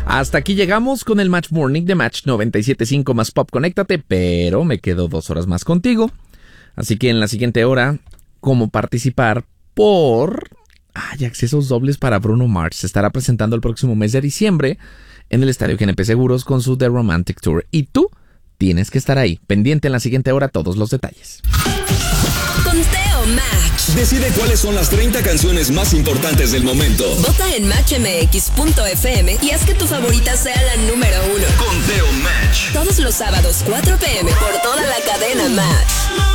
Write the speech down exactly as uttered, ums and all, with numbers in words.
Hasta aquí llegamos con el Match Morning de Match noventa y siete punto cinco más Pop. Conéctate, pero me quedo dos horas más contigo. Así que en la siguiente hora, ¿cómo participar? Por... Hay accesos dobles para Bruno Mars. Se estará presentando el próximo mes de diciembre en el Estadio G N P Seguros con su The Romantic Tour. Y tú tienes que estar ahí, pendiente en la siguiente hora todos los detalles. Conteo Match. Decide cuáles son las treinta canciones más importantes del momento. Vota en match m x punto f m y haz que tu favorita sea la número uno. Conteo Match. Todos los sábados, cuatro p m por toda la cadena Match.